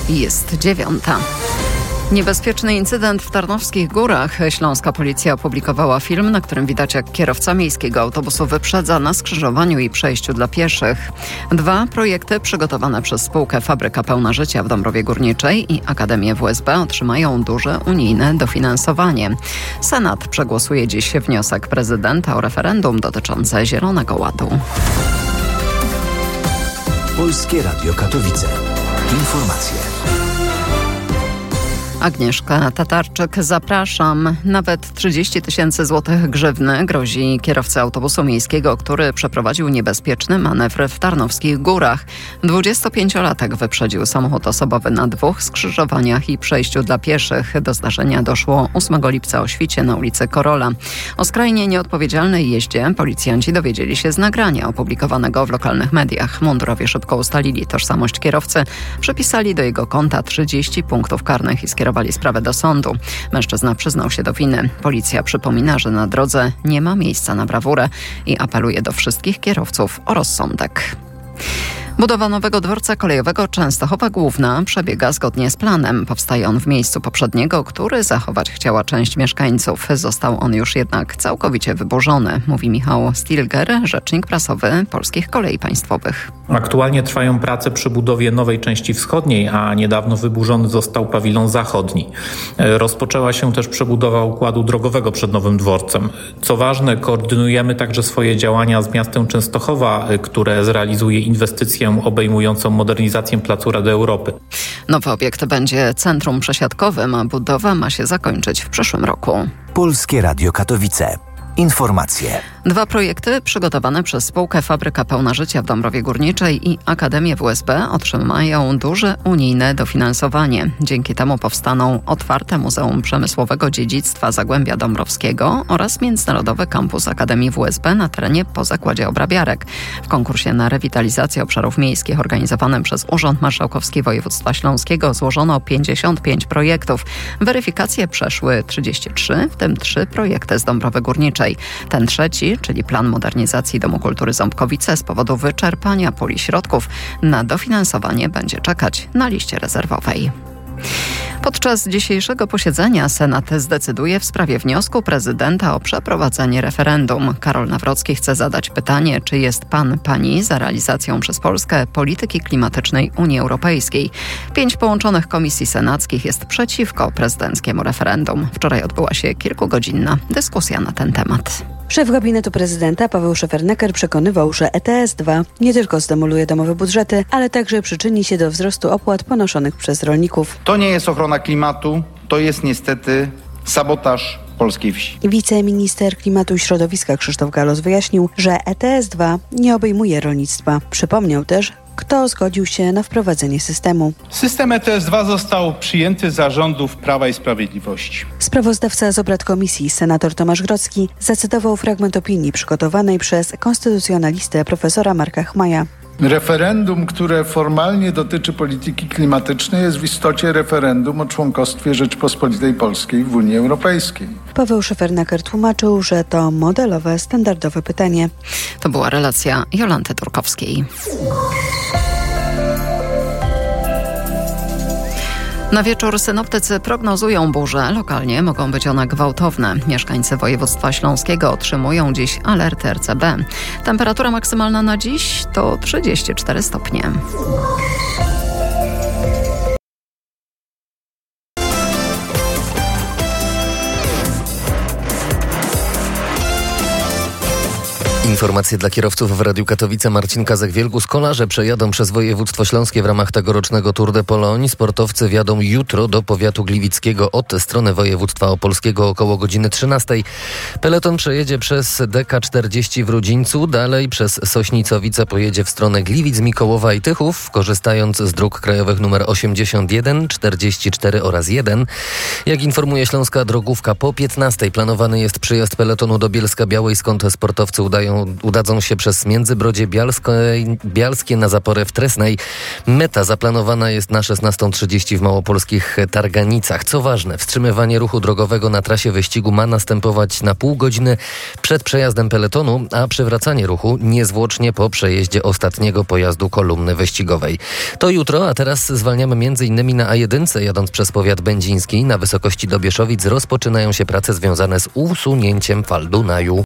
Jest 9:00. Niebezpieczny incydent w Tarnowskich Górach. Śląska policja opublikowała film, na którym widać, jak kierowca miejskiego autobusu wyprzedza na skrzyżowaniu i przejściu dla pieszych. 2 projekty przygotowane przez spółkę Fabryka Pełna Życia w Dąbrowie Górniczej i Akademię WSB otrzymają duże unijne dofinansowanie. Senat przegłosuje dziś wniosek prezydenta o referendum dotyczące Zielonego Ładu. Polskie Radio Katowice. Informacje. Agnieszka Tatarczyk, zapraszam. Nawet 30 000 złotych grzywny grozi kierowcy autobusu miejskiego, który przeprowadził niebezpieczny manewr w Tarnowskich Górach. 25-latek wyprzedził samochód osobowy na 2 skrzyżowaniach i przejściu dla pieszych. Do zdarzenia doszło 8 lipca o świcie na ulicy Korola. O skrajnie nieodpowiedzialnej jeździe policjanci dowiedzieli się z nagrania opublikowanego w lokalnych mediach. Mundurowie szybko ustalili tożsamość kierowcy, przypisali do jego konta 30 punktów karnych i skierowali sprawę do sądu. Mężczyzna przyznał się do winy. Policja przypomina, że na drodze nie ma miejsca na brawurę i apeluje do wszystkich kierowców o rozsądek. Budowa nowego dworca kolejowego Częstochowa Główna przebiega zgodnie z planem. Powstaje on w miejscu poprzedniego, który zachować chciała część mieszkańców. Został on już jednak całkowicie wyburzony, mówi Michał Stilger, rzecznik prasowy Polskich Kolei Państwowych. Aktualnie trwają prace przy budowie nowej części wschodniej, a niedawno wyburzony został pawilon zachodni. Rozpoczęła się też przebudowa układu drogowego przed nowym dworcem. Co ważne, koordynujemy także swoje działania z miastem Częstochowa, które zrealizuje inwestycję obejmującą modernizację placu Rady Europy. Nowy obiekt będzie centrum przesiadkowym, a budowa ma się zakończyć w przyszłym roku. Polskie Radio Katowice. Informacje. 2 projekty przygotowane przez spółkę Fabryka Pełna Życia w Dąbrowie Górniczej i Akademię WSB otrzymają duże unijne dofinansowanie. Dzięki temu powstaną otwarte Muzeum Przemysłowego Dziedzictwa Zagłębia Dąbrowskiego oraz Międzynarodowy Kampus Akademii WSB na terenie po zakładzie obrabiarek. W konkursie na rewitalizację obszarów miejskich organizowanym przez Urząd Marszałkowski Województwa Śląskiego złożono 55 projektów. Weryfikacje przeszły 33, w tym 3 projekty z Dąbrowy Górniczej. Ten trzeci, czyli plan modernizacji Domu Kultury Ząbkowice, z powodu wyczerpania puli środków na dofinansowanie będzie czekać na liście rezerwowej. Podczas dzisiejszego posiedzenia Senat zdecyduje w sprawie wniosku prezydenta o przeprowadzenie referendum. Karol Nawrocki chce zadać pytanie, czy jest pani za realizacją przez Polskę polityki klimatycznej Unii Europejskiej. 5 połączonych komisji senackich jest przeciwko prezydenckiemu referendum. Wczoraj odbyła się kilkugodzinna dyskusja na ten temat. Szef gabinetu prezydenta Paweł Szefernaker przekonywał, że ETS-2 nie tylko zdemoluje domowe budżety, ale także przyczyni się do wzrostu opłat ponoszonych przez rolników. To nie jest ochrona klimatu, to jest niestety sabotaż polskiej wsi. Wiceminister Klimatu i Środowiska Krzysztof Galos wyjaśnił, że ETS-2 nie obejmuje rolnictwa. Przypomniał też, kto zgodził się na wprowadzenie systemu. System ETS-2 został przyjęty za rządów Prawa i Sprawiedliwości. Sprawozdawca z obrad komisji, senator Tomasz Grodzki, zacytował fragment opinii przygotowanej przez konstytucjonalistę profesora Marka Chmaja. Referendum, które formalnie dotyczy polityki klimatycznej, jest w istocie referendum o członkostwie Rzeczypospolitej Polskiej w Unii Europejskiej. Paweł Szefernaker tłumaczył, że to modelowe, standardowe pytanie. To była relacja Jolanty Turkowskiej. Na wieczór synoptycy prognozują burze. Lokalnie mogą być one gwałtowne. Mieszkańcy województwa śląskiego otrzymują dziś alert RCB. Temperatura maksymalna na dziś to 34 stopnie. Informacje dla kierowców w Radiu Katowice. Marcin Kazek-Wielgus. Kolarze przejadą przez województwo śląskie w ramach tegorocznego Tour de Pologne. Sportowcy wjadą jutro do powiatu gliwickiego od strony województwa opolskiego około godziny 13. Peleton przejedzie przez DK40 w Rudzińcu, dalej przez Sośnicowice pojedzie w stronę Gliwic, Mikołowa i Tychów, korzystając z dróg krajowych nr 81, 44 oraz 1. Jak informuje Śląska Drogówka, po 15 planowany jest przyjazd peletonu do Bielska-Białej, skąd sportowcy udają udadzą się przez Międzybrodzie Bialskie na zaporę w Tresnej. Meta zaplanowana jest na 16:30 w małopolskich Targanicach. Co ważne, wstrzymywanie ruchu drogowego na trasie wyścigu ma następować na pół godziny przed przejazdem peletonu, a przywracanie ruchu niezwłocznie po przejeździe ostatniego pojazdu kolumny wyścigowej. To jutro, a teraz zwalniamy m.in. na A1, jadąc przez powiat będziński na wysokości Dobieszowic rozpoczynają się prace związane z usunięciem fal Dunaju.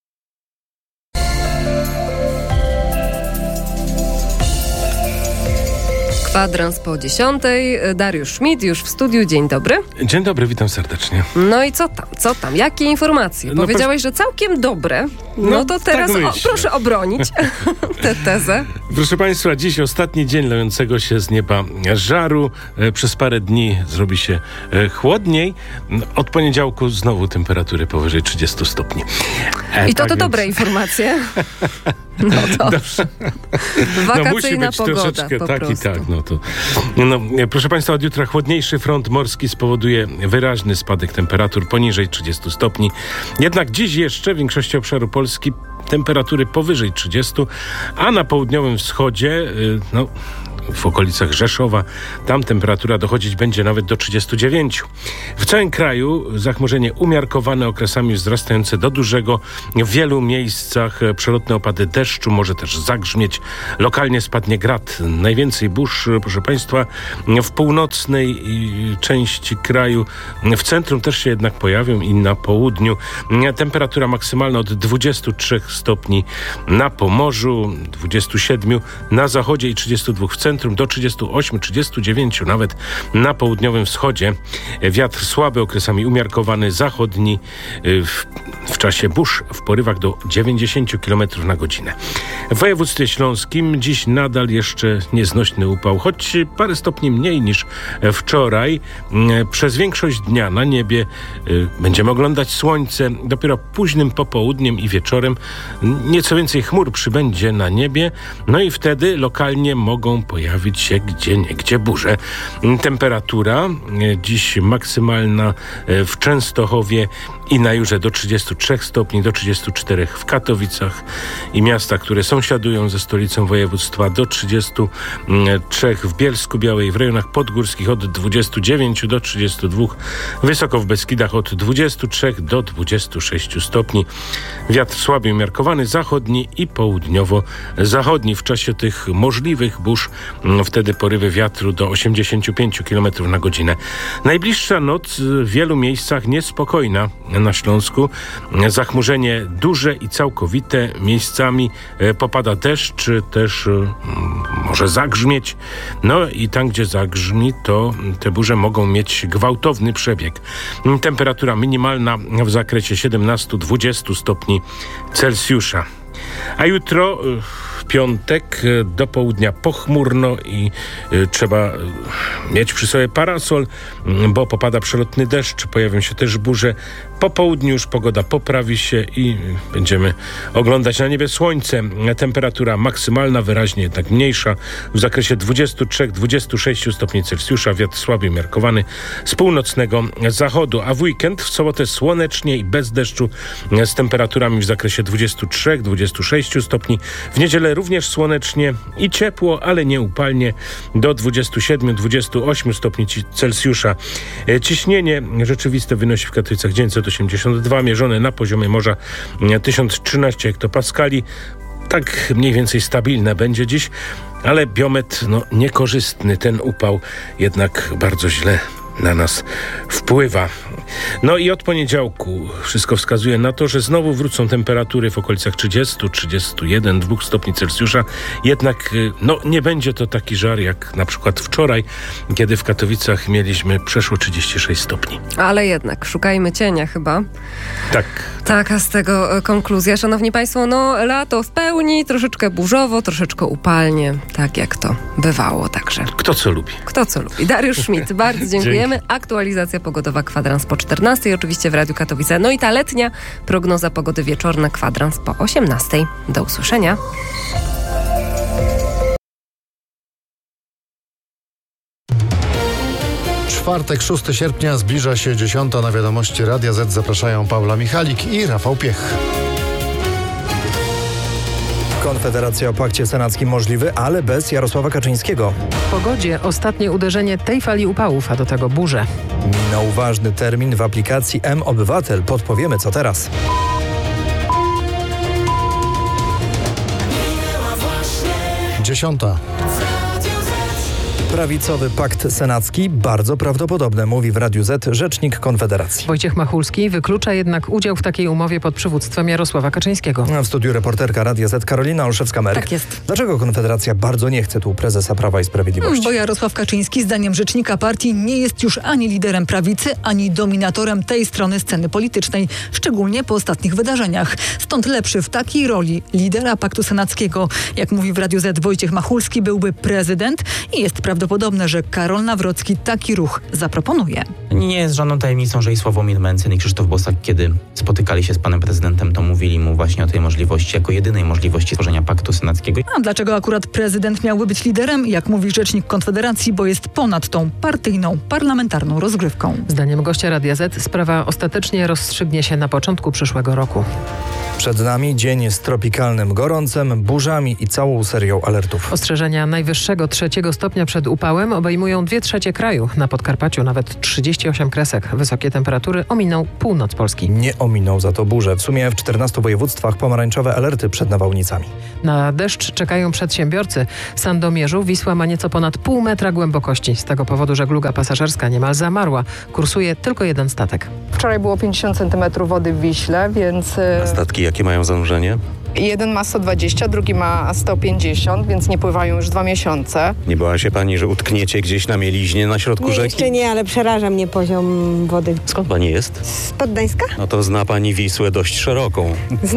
Kwadrans po 10:00. Dariusz Schmidt już w studiu. Dzień dobry. Dzień dobry, witam serdecznie. No i co tam? Jakie informacje? Powiedziałeś, że całkiem dobre. No to teraz tak proszę obronić tę tezę. Proszę Państwa, dziś ostatni dzień lejącego się z nieba żaru. Przez parę dni zrobi się chłodniej. Od poniedziałku znowu temperatury powyżej 30 stopni. I to dobre informacje. No dobrze. Wakacyjna musi być pogoda troszeczkę po tak prostu. i tak. Proszę Państwa, od jutra chłodniejszy front morski spowoduje wyraźny spadek temperatur poniżej 30 stopni. Jednak dziś jeszcze w większości obszaru Polski temperatury powyżej 30, a na południowym wschodzie, w okolicach Rzeszowa, tam temperatura dochodzić będzie nawet do 39. W całym kraju zachmurzenie umiarkowane, okresami wzrastające do dużego. W wielu miejscach przelotne opady deszczu, może też zagrzmieć. Lokalnie spadnie grad. Najwięcej burz, proszę Państwa, w północnej części kraju. W centrum też się jednak pojawią i na południu. Temperatura maksymalna od 23 stopni na Pomorzu, 27 na zachodzie i 32 w centrum, do 38, 39 nawet na południowym wschodzie. Wiatr słaby, okresami umiarkowany, zachodni, w czasie burz w porywach do 90 km na godzinę. W województwie śląskim dziś nadal jeszcze nieznośny upał, choć parę stopni mniej niż wczoraj. Przez większość dnia na niebie będziemy oglądać słońce. Dopiero późnym popołudniem i wieczorem nieco więcej chmur przybędzie na niebie, no i wtedy lokalnie mogą pojawić się gdzieniegdzie burze. Temperatura dziś maksymalna w Częstochowie i na Jurze do 33 stopni, do 34 w Katowicach i miastach, które sąsiadują ze stolicą województwa, do 33 w Bielsku-Białej, w rejonach podgórskich od 29 do 32, wysoko w Beskidach od 23 do 26 stopni. Wiatr słaby umiarkowany, zachodni i południowo-zachodni. W czasie tych możliwych burz wtedy porywy wiatru do 85 km na godzinę. Najbliższa noc w wielu miejscach niespokojna na Śląsku. Zachmurzenie duże i całkowite. Miejscami popada deszcz, też może zagrzmieć. No i tam, gdzie zagrzmi, to te burze mogą mieć gwałtowny przebieg. Temperatura minimalna w zakresie 17-20 stopni Celsjusza. A jutro w piątek do południa pochmurno i trzeba mieć przy sobie parasol, bo popada przelotny deszcz, pojawią się też burze. Po południu już pogoda poprawi się i będziemy oglądać na niebie słońce. Temperatura maksymalna wyraźnie jednak mniejsza, w zakresie 23-26 stopni Celsjusza. Wiatr słaby umiarkowany z północnego zachodu, a w weekend w sobotę słonecznie i bez deszczu z temperaturami w zakresie 23-26 stopni. W niedzielę również słonecznie i ciepło, ale nie upalnie, do 27-28 stopni Celsjusza. Ciśnienie rzeczywiste wynosi w Katowicach 982, mierzone na poziomie morza 1013 hektopaskali. Tak mniej więcej stabilne będzie dziś, ale biometr niekorzystny. Ten upał jednak bardzo źle na nas wpływa. No i od poniedziałku wszystko wskazuje na to, że znowu wrócą temperatury w okolicach 30, 31, 2 stopni Celsjusza. Jednak nie będzie to taki żar jak na przykład wczoraj, kiedy w Katowicach mieliśmy przeszło 36 stopni. Ale jednak szukajmy cienia chyba. Tak. Taka z tego konkluzja. Szanowni Państwo, lato w pełni, troszeczkę burzowo, troszeczkę upalnie, tak jak to bywało także. Kto co lubi. Dariusz Schmidt, bardzo dziękujemy. Aktualizacja pogodowa kwadrans po 14, oczywiście w Radiu Katowice. No i ta letnia prognoza pogody wieczorna, kwadrans po 18. Do usłyszenia. Czwartek, 6 sierpnia, zbliża się 10. Na wiadomości Radia Z zapraszają Paula Michalik i Rafał Piech. Konfederacja o pakcie senackim możliwy, ale bez Jarosława Kaczyńskiego. W pogodzie ostatnie uderzenie tej fali upałów, a do tego burze. Minął ważny termin w aplikacji M-Obywatel. Podpowiemy co teraz. Dziesiąta. Prawicowy pakt senacki bardzo prawdopodobne, mówi w Radiu Z rzecznik Konfederacji. Wojciech Machulski wyklucza jednak udział w takiej umowie pod przywództwem Jarosława Kaczyńskiego. A w studiu reporterka Radia Z Karolina Olszewska-Merk. Tak jest. Dlaczego Konfederacja bardzo nie chce tu prezesa Prawa i Sprawiedliwości? Bo Jarosław Kaczyński, zdaniem rzecznika partii, nie jest już ani liderem prawicy, ani dominatorem tej strony sceny politycznej, szczególnie po ostatnich wydarzeniach. Stąd lepszy w takiej roli lidera paktu senackiego, jak mówi w Radiu Z Wojciech Machulski, byłby prezydent i jest prawdopodobne, że Karol Nawrocki taki ruch zaproponuje. Nie jest żadną tajemnicą, że i Sławomir Mencen i Krzysztof Bosak, kiedy spotykali się z panem prezydentem, to mówili mu właśnie o tej możliwości, jako jedynej możliwości tworzenia paktu senackiego. A dlaczego akurat prezydent miałby być liderem? Jak mówi rzecznik Konfederacji, bo jest ponad tą partyjną, parlamentarną rozgrywką. Zdaniem gościa Radia Z sprawa ostatecznie rozstrzygnie się na początku przyszłego roku. Przed nami dzień z tropikalnym gorącem, burzami i całą serią alertów. Ostrzeżenia najwyższego 3 stopnia przed upałem obejmują 2/3 kraju. Na Podkarpaciu nawet 38 kresek. Wysokie temperatury ominą północ Polski. Nie ominą za to burze. W sumie w 14 województwach pomarańczowe alerty przed nawałnicami. Na deszcz czekają przedsiębiorcy. W Sandomierzu Wisła ma nieco ponad pół metra głębokości. Z tego powodu żegluga pasażerska niemal zamarła. Kursuje tylko jeden statek. Wczoraj było 50 cm wody w Wiśle, więc... A statki jakie mają zanurzenie? Jeden ma 120, drugi ma 150, więc nie pływają już 2 miesiące. Nie bała się pani, że utkniecie gdzieś na mieliźnie na środku rzeki? Jeszcze nie, ale przeraża mnie poziom wody. Skąd pani jest? Spod Gdańska? No to zna pani Wisłę dość szeroką.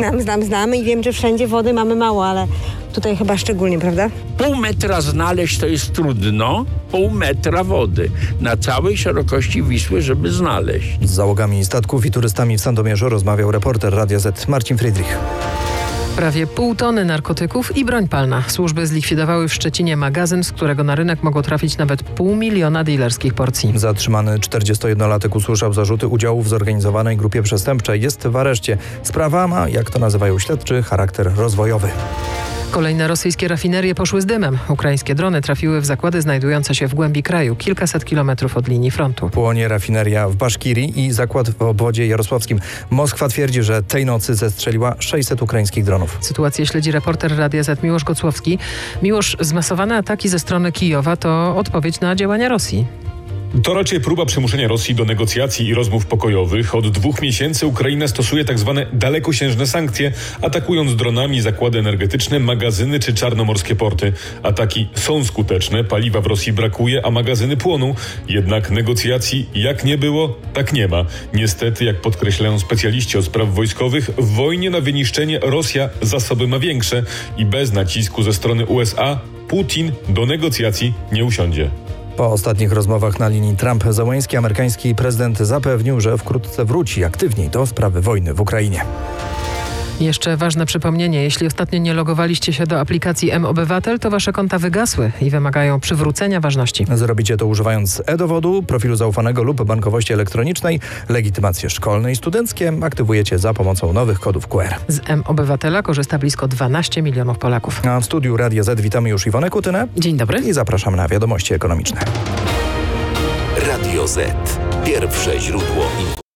Znam i wiem, że wszędzie wody mamy mało, ale tutaj chyba szczególnie, prawda? Pół metra znaleźć to jest trudno, pół metra wody na całej szerokości Wisły, żeby znaleźć. Z załogami statków i turystami w Sandomierzu rozmawiał reporter Radia Z Marcin Friedrich. Prawie 0,5 tony narkotyków i broń palna. Służby zlikwidowały w Szczecinie magazyn, z którego na rynek mogło trafić nawet 500 000 dealerskich porcji. Zatrzymany 41-latek usłyszał zarzuty udziału w zorganizowanej grupie przestępczej. Jest w areszcie. Sprawa ma, jak to nazywają śledczy, charakter rozwojowy. Kolejne rosyjskie rafinerie poszły z dymem. Ukraińskie drony trafiły w zakłady znajdujące się w głębi kraju, kilkaset kilometrów od linii frontu. Płonie rafineria w Baszkirii i zakład w obwodzie jarosławskim. Moskwa twierdzi, że tej nocy zestrzeliła 600 ukraińskich dronów. Sytuację śledzi reporter Radia Z Miłosz Gocłowski. Miłosz, zmasowane ataki ze strony Kijowa to odpowiedź na działania Rosji. To raczej próba przymuszenia Rosji do negocjacji i rozmów pokojowych. Od 2 miesięcy Ukraina stosuje tzw. dalekosiężne sankcje, atakując dronami zakłady energetyczne, magazyny czy czarnomorskie porty. Ataki są skuteczne, paliwa w Rosji brakuje, a magazyny płoną. Jednak negocjacji jak nie było, tak nie ma. Niestety, jak podkreślają specjaliści od spraw wojskowych, w wojnie na wyniszczenie Rosja zasoby ma większe i bez nacisku ze strony USA Putin do negocjacji nie usiądzie. Po ostatnich rozmowach na linii Trump-Zełenski amerykański prezydent zapewnił, że wkrótce wróci aktywniej do sprawy wojny w Ukrainie. Jeszcze ważne przypomnienie, jeśli ostatnio nie logowaliście się do aplikacji M-Obywatel, to wasze konta wygasły i wymagają przywrócenia ważności. Zrobicie to używając e-dowodu, profilu zaufanego lub bankowości elektronicznej, legitymacje szkolne i studenckie aktywujecie za pomocą nowych kodów QR. Z M-Obywatela korzysta blisko 12 milionów Polaków. A w studiu Radia Z witamy już Iwonę Kutynę. Dzień dobry. I zapraszam na wiadomości ekonomiczne. Radio Z. Pierwsze źródło